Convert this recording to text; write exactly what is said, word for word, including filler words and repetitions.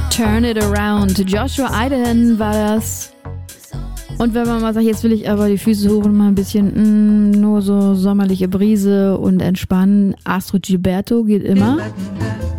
Turn It Around. Joshua Idaho war das. Und wenn man mal sagt, jetzt will ich aber die Füße hoch und mal ein bisschen mh, nur so sommerliche Brise und entspannen. Astrud Gilberto geht immer.